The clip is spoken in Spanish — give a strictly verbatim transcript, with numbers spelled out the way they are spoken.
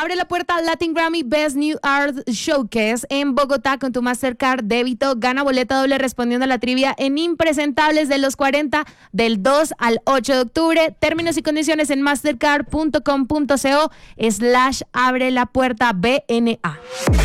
Abre la puerta al Latin Grammy Best New Art Showcase en Bogotá con tu Mastercard débito. Gana boleta doble respondiendo a la trivia en Impresentables de los cuarenta del dos al ocho de octubre. Términos y condiciones en mastercard punto com punto co slash abre la puerta B N A.